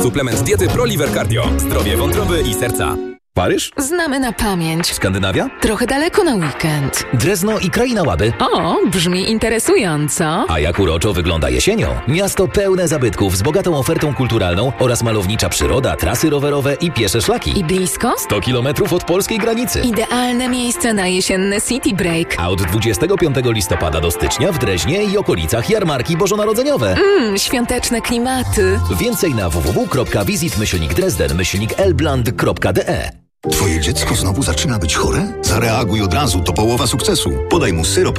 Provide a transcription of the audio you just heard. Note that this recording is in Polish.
Suplement diety ProLiver Cardio. Zdrowie wątroby i serca. Paryż? Znamy na pamięć. Skandynawia? Trochę daleko na weekend. Drezno i Kraina Łaby. O, brzmi interesująco. A jak uroczo wygląda jesienią? Miasto pełne zabytków z bogatą ofertą kulturalną oraz malownicza przyroda, trasy rowerowe i piesze szlaki. I blisko? 100 km od polskiej granicy. Idealne miejsce na jesienne city break. A od 25 listopada do stycznia w Dreźnie i okolicach jarmarki bożonarodzeniowe. Świąteczne klimaty. Więcej na www.visitmyślnikdresden-elbland.de. Twoje dziecko znowu zaczyna być chore? Zareaguj od razu, to połowa sukcesu. Podaj mu syrop